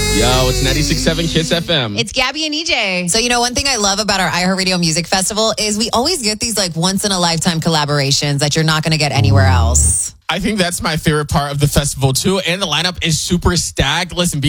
Yo, it's 96.7 Kiss FM. It's Gabby and EJ. So, one thing I love about our iHeartRadio Music Festival is we always get these once-in-a-lifetime collaborations that you're not going to get anywhere else. I think that's my favorite part of the festival, too. And the lineup is super stacked. Listen,